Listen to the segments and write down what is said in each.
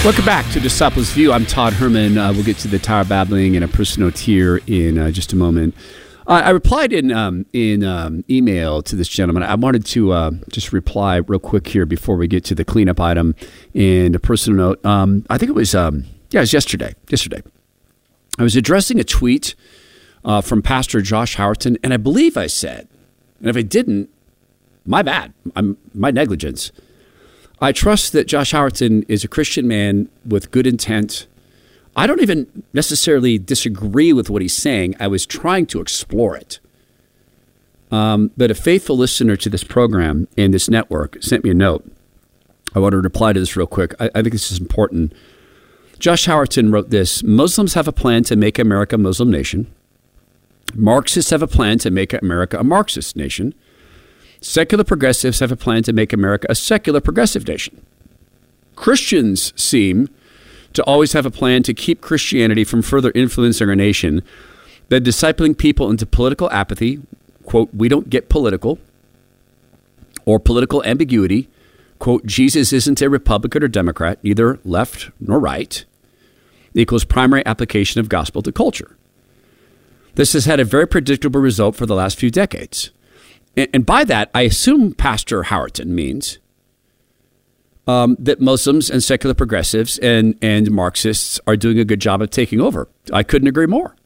Welcome back to Disciples View. I'm Todd Herman. We'll get to the Tower Babbling and a personal tier in just a moment. I replied in email to this gentleman. I wanted to just reply real quick here before we get to the cleanup item and a personal note. I think it was it was yesterday. I was addressing a tweet from Pastor Josh Howerton, and I believe I said, and if I didn't, my bad, my negligence. I trust that Josh Howerton is a Christian man with good intent. I don't even necessarily disagree with what he's saying. I was trying to explore it. But a faithful listener to this program and this network sent me a note. I want to reply to this real quick. I think this is important. Josh Howerton wrote this: Muslims have a plan to make America a Muslim nation. Marxists have a plan to make America a Marxist nation. Secular progressives have a plan to make America a secular progressive nation. Christians seem to always have a plan to keep Christianity from further influencing our nation, by discipling people into political apathy, quote, we don't get political, or political ambiguity, quote, Jesus isn't a Republican or Democrat, neither left nor right, equals primary application of gospel to culture. This has had a very predictable result for the last few decades. And by that, I assume Pastor Howerton means that Muslims and secular progressives and Marxists are doing a good job of taking over. I couldn't agree more.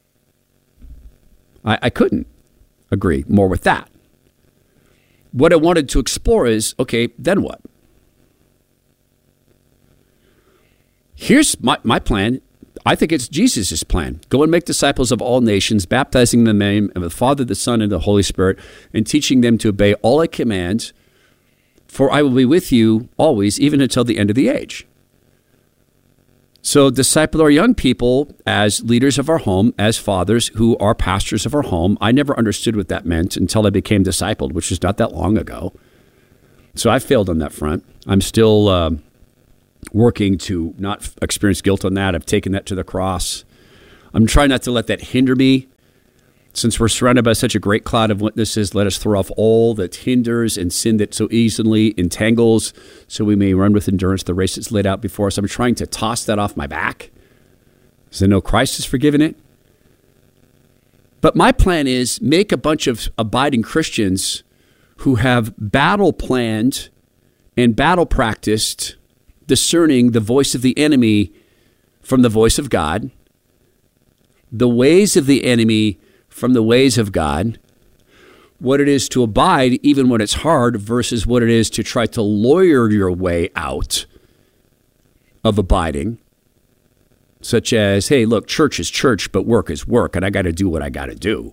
I couldn't agree more with that. What I wanted to explore is, okay, then what? Here's my plan. I think it's Jesus' plan. Go and make disciples of all nations, baptizing them in the name of the Father, the Son, and the Holy Spirit, and teaching them to obey all I command, for I will be with you always, even until the end of the age. So disciple our young people as leaders of our home, as fathers who are pastors of our home. I never understood what that meant until I became discipled, which was not that long ago. So I failed on that front. I'm still working to not experience guilt on that. I've taken that to the cross. I'm trying not to let that hinder me. Since we're surrounded by such a great cloud of witnesses, let us throw off all that hinders and sin that so easily entangles, so we may run with endurance the race that's laid out before us. I'm trying to toss that off my back, because I know Christ has forgiven it. But my plan is make a bunch of abiding Christians who have battle planned and battle practiced discerning the voice of the enemy from the voice of God, the ways of the enemy from the ways of God, what it is to abide even when it's hard versus what it is to try to lawyer your way out of abiding, such as, hey, look, church is church, but work is work, and I got to do what I got to do.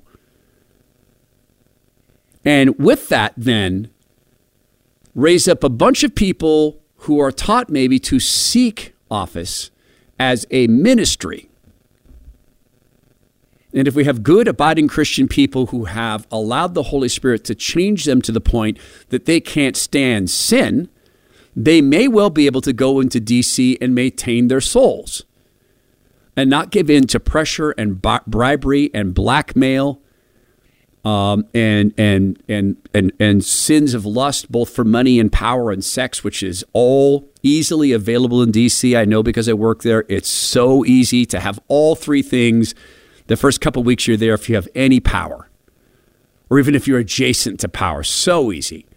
And with that, then, raise up a bunch of people who are taught maybe to seek office as a ministry. And if we have good, abiding Christian people who have allowed the Holy Spirit to change them to the point that they can't stand sin, they may well be able to go into D.C. and maintain their souls and not give in to pressure and bribery and blackmail and sins of lust, both for money and power and sex, which is all easily available in D.C. I know because I work there. It's so easy to have all three things the first couple of weeks you're there if you have any power, or even if you're adjacent to power. So easy.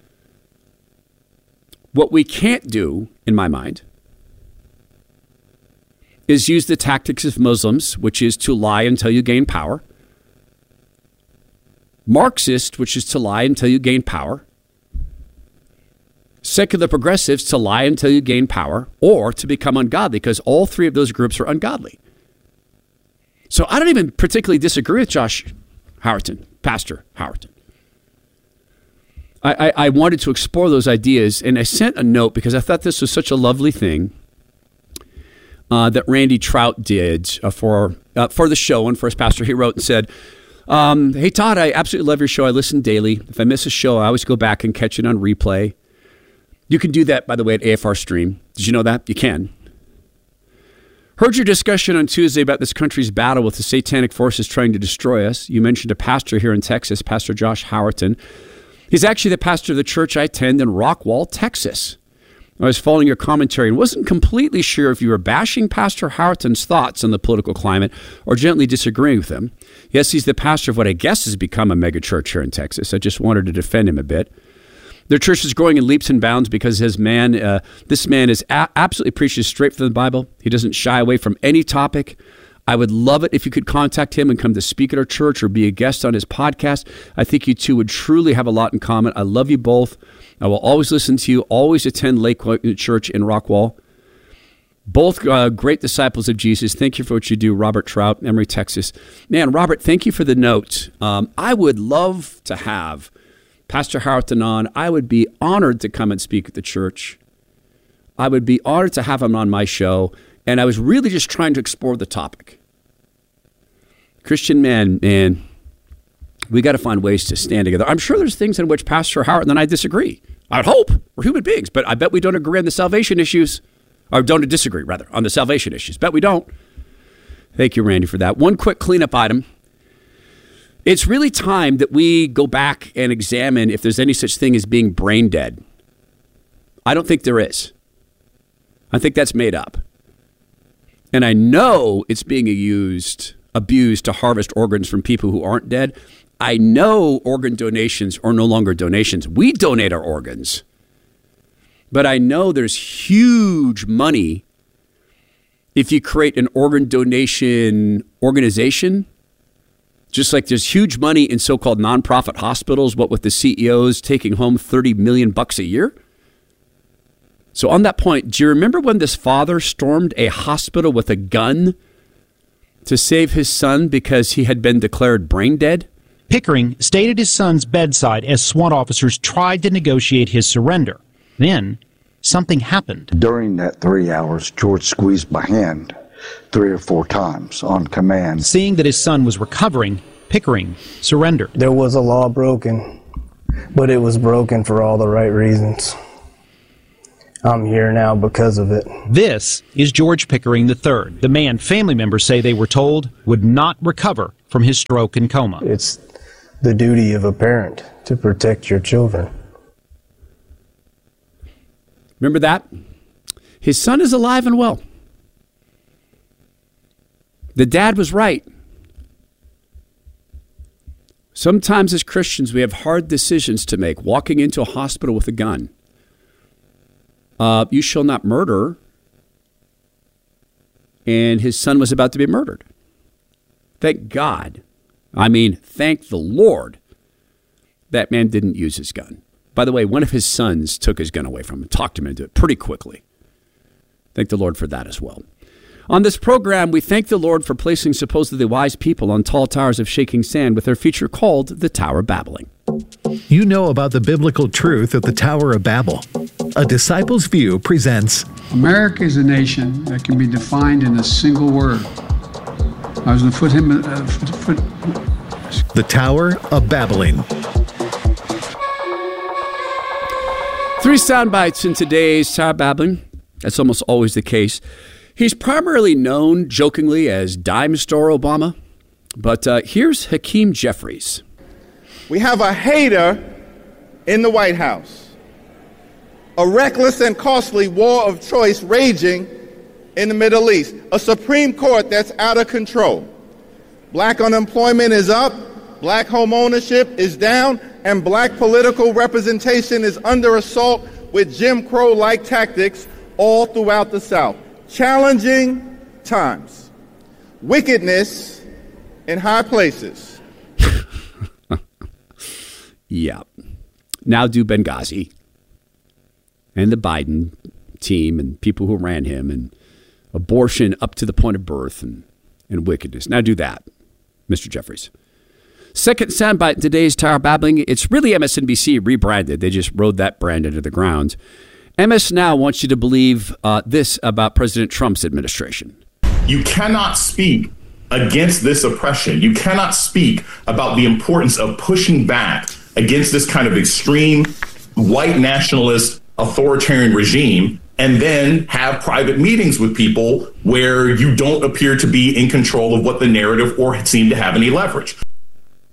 What we can't do, in my mind, is use the tactics of Muslims, which is to lie until you gain power. Marxist, which is to lie until you gain power. Secular progressives, to lie until you gain power, or to become ungodly, because all three of those groups are ungodly. So I don't even particularly disagree with Josh Howerton, Pastor Howerton. I wanted to explore those ideas, and I sent a note because I thought this was such a lovely thing that Randy Trout did for the show. And First Pastor, he wrote and said, hey, Todd, I absolutely love your show. I listen daily. If I miss a show, I always go back and catch it on replay. You can do that, by the way, at AFR Stream. Did you know that? You can. Heard your discussion on Tuesday about this country's battle with the satanic forces trying to destroy us. You mentioned a pastor here in Texas, Pastor Josh Howerton. He's actually the pastor of the church I attend in Rockwall, Texas. I was following your commentary and wasn't completely sure if you were bashing Pastor Howerton's thoughts on the political climate or gently disagreeing with him. Yes, he's the pastor of what I guess has become a megachurch here in Texas. I just wanted to defend him a bit. Their church is growing in leaps and bounds because this man is absolutely preaches straight from the Bible. He doesn't shy away from any topic. I would love it if you could contact him and come to speak at our church or be a guest on his podcast. I think you two would truly have a lot in common. I love you both. I will always listen to you, always attend Lakewood Church in Rockwall. Both great disciples of Jesus. Thank you for what you do, Robert Trout, Emory, Texas. Man, Robert, thank you for the note. I would love to have Pastor Howerton on. I would be honored to come and speak at the church. I would be honored to have him on my show. And I was really just trying to explore the topic. Christian men, man, we got to find ways to stand together. I'm sure there's things in which Pastor Howerton and I disagree. I'd hope. We're human beings. But I bet we don't agree on the salvation issues. Or don't disagree, rather, on the salvation issues. Bet we don't. Thank you, Randy, for that. One quick cleanup item. It's really time that we go back and examine if there's any such thing as being brain dead. I don't think there is. I think that's made up. And I know it's being abused to harvest organs from people who aren't dead. I know organ donations are no longer donations. We donate our organs. But I know there's huge money if you create an organ donation organization, just like there's huge money in so-called nonprofit hospitals, what with the CEOs taking home $30 million a year. So on that point, do you remember when this father stormed a hospital with a gun to save his son because he had been declared brain dead? Pickering stayed at his son's bedside as SWAT officers tried to negotiate his surrender. Then, something happened. During that 3 hours, George squeezed my hand 3 or 4 times on command. Seeing that his son was recovering, Pickering surrendered. There was a law broken, but it was broken for all the right reasons. I'm here now because of it. This is George Pickering III, the man family members say they were told would not recover from his stroke and coma. It's the duty of a parent to protect your children. Remember that? His son is alive and well. The dad was right. Sometimes as Christians, we have hard decisions to make. Walking into a hospital with a gun. You shall not murder. And his son was about to be murdered. Thank God. Thank the Lord that man didn't use his gun. By the way, one of his sons took his gun away from him, talked him into it pretty quickly. Thank the Lord for that as well. On this program, we thank the Lord for placing supposedly wise people on tall towers of shaking sand with their feature called the Tower of Babbling. You know about the biblical truth of the Tower of Babel. A Disciple's View presents America is a nation that can be defined in a single word. I was going to put him... The Tower of Babbling. 3 sound bites in today's Tower of Babbling. That's almost always the case. He's primarily known jokingly as Dime Store Obama, but here's Hakeem Jeffries. We have a hater in the White House, a reckless and costly war of choice raging in the Middle East, a Supreme Court that's out of control. Black unemployment is up, black home ownership is down, and black political representation is under assault with Jim Crow-like tactics all throughout the South. Challenging times. Wickedness in high places. Yeah. Now do Benghazi and the Biden team and people who ran him and abortion up to the point of birth and wickedness. Now do that, Mr. Jeffries. Second soundbite in today's Tower Babbling. It's really MSNBC rebranded. They just rode that brand into the ground. MS Now wants you to believe this about President Trump's administration. You cannot speak against this oppression. You cannot speak about the importance of pushing back against this kind of extreme white nationalist authoritarian regime and then have private meetings with people where you don't appear to be in control of what the narrative or seem to have any leverage.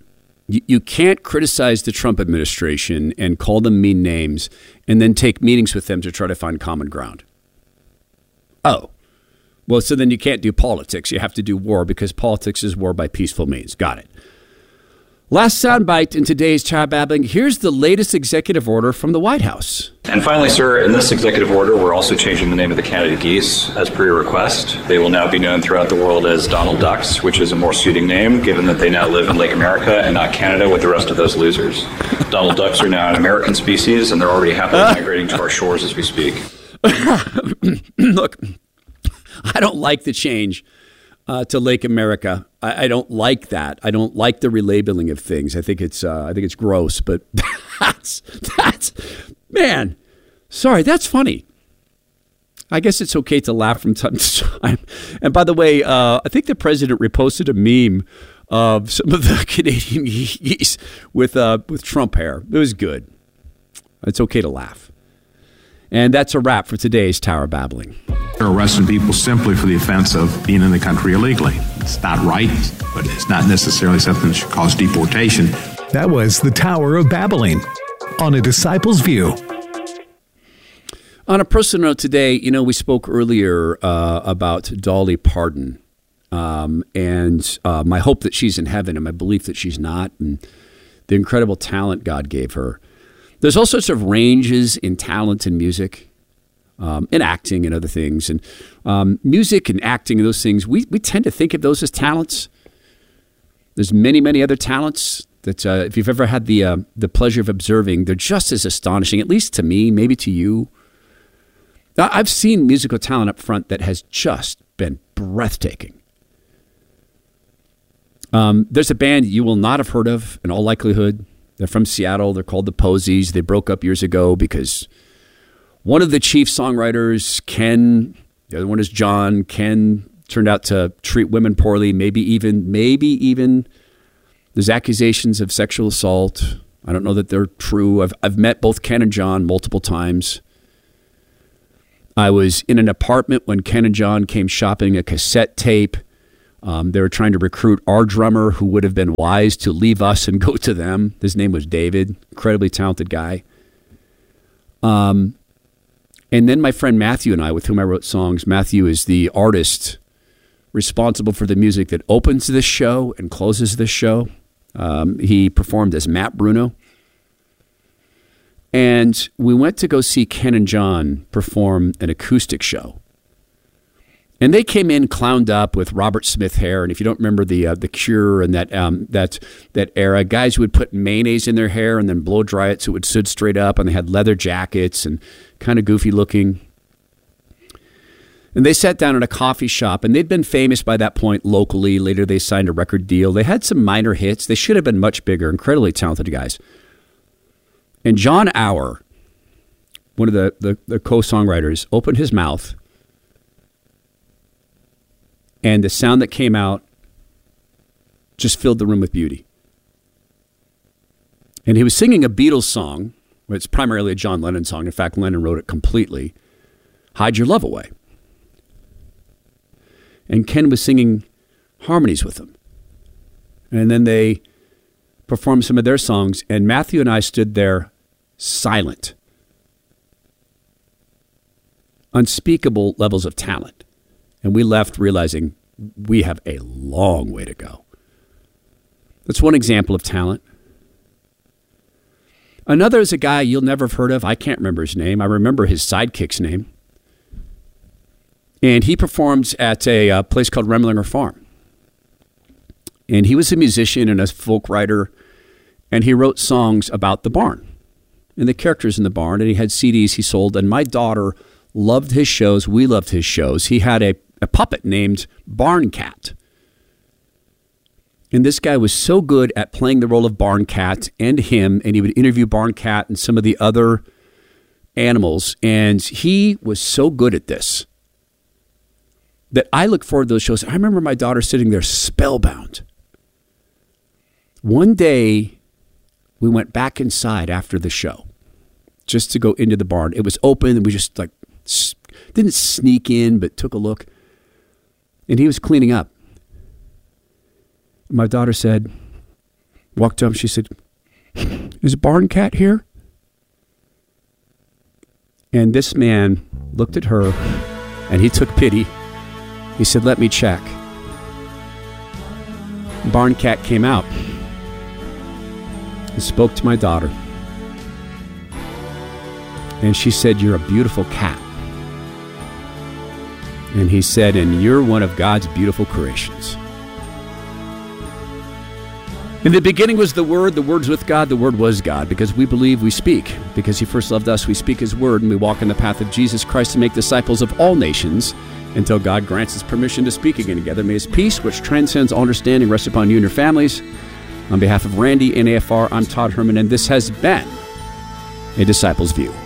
You can't criticize the Trump administration and call them mean names and then take meetings with them to try to find common ground. Oh, well, so then you can't do politics. You have to do war because politics is war by peaceful means. Got it. Last soundbite in today's Tower Babbling. Here's the latest executive order from the White House. And finally, sir, in this executive order, we're also changing the name of the Canada Geese as per your request. They will now be known throughout the world as Donald Ducks, which is a more suiting name given that they now live in Lake America and not Canada with the rest of those losers. Donald Ducks are now an American species, and they're already happily migrating to our shores as we speak. Look, I don't like the change to Lake America. I don't like that. I don't like the relabeling of things. I think it's gross. But that's man. Sorry, that's funny. I guess it's okay to laugh from time to time. And by the way, I think the president reposted a meme of some of the Canadian geese with Trump hair. It was good. It's okay to laugh. And that's a wrap for today's Tower Babbling. They're arresting people simply for the offense of being in the country illegally. It's not right, but it's not necessarily something that should cause deportation. That was the Tower of Babbling on A Disciple's View. On a personal note today, we spoke earlier about Dolly Parton and my hope that she's in heaven and my belief that she's not, and the incredible talent God gave her. There's all sorts of ranges in talent in music, in acting and other things. And music and acting and those things, we tend to think of those as talents. There's many, many other talents that if you've ever had the pleasure of observing, they're just as astonishing, at least to me, maybe to you. I've seen musical talent up front that has just been breathtaking. There's a band you will not have heard of in all likelihood. They're from Seattle. They're called the Posies. They broke up years ago because one of the chief songwriters, Ken, the other one is John. Ken turned out to treat women poorly, maybe even there's accusations of sexual assault. I don't know that they're true. I've met both Ken and John multiple times. I was in an apartment when Ken and John came shopping a cassette tape. They were trying to recruit our drummer, who would have been wise to leave us and go to them. His name was David, incredibly talented guy. And then my friend Matthew and I, with whom I wrote songs. Matthew is the artist responsible for the music that opens this show and closes this show. He performed as Matt Bruno. And we went to go see Ken and John perform an acoustic show. And they came in clowned up with Robert Smith hair. And if you don't remember the Cure and that era, guys would put mayonnaise in their hair and then blow dry it so it would sit straight up. And they had leather jackets and kind of goofy looking. And they sat down in a coffee shop, and they'd been famous by that point locally. Later, they signed a record deal. They had some minor hits. They should have been much bigger, incredibly talented guys. And John Auer, one of the co-songwriters, opened his mouth, and the sound that came out just filled the room with beauty. And he was singing a Beatles song. It's primarily a John Lennon song. In fact, Lennon wrote it completely. Hide Your Love Away. And Ken was singing harmonies with them. And then they performed some of their songs, and Matthew and I stood there silent. Unspeakable levels of talent. And we left realizing we have a long way to go. That's one example of talent. Another is a guy you'll never have heard of. I can't remember his name. I remember his sidekick's name. And he performs at a place called Remlinger Farm. And he was a musician and a folk writer. And he wrote songs about the barn and the characters in the barn. And he had CDs he sold. And my daughter loved his shows. We loved his shows. He had a puppet named Barn Cat. And this guy was so good at playing the role of Barn Cat and him, and he would interview Barn Cat and some of the other animals. And he was so good at this that I look forward to those shows. I remember my daughter sitting there spellbound. One day, we went back inside after the show just to go into the barn. It was open, and we just didn't sneak in, but took a look. And he was cleaning up. My daughter said, Walked up, she said, "Is Barn Cat here?" And this man looked at her, and he took pity. He said, "Let me check." Barn Cat came out and spoke to my daughter. And she said, "You're a beautiful cat." And he said, "And you're one of God's beautiful creations." In the beginning was the Word was with God, the Word was God. Because we believe, we speak. Because he first loved us, we speak his word, and we walk in the path of Jesus Christ to make disciples of all nations until God grants us permission to speak again together. May his peace, which transcends all understanding, rest upon you and your families. On behalf of Randy and AFR, I'm Todd Herman, and this has been A Disciple's View.